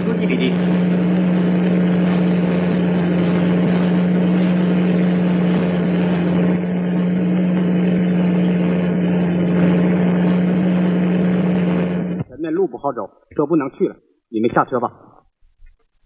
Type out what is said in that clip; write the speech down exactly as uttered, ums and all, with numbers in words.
司机笔记。前面路不好走，车不能去了，你们下车吧。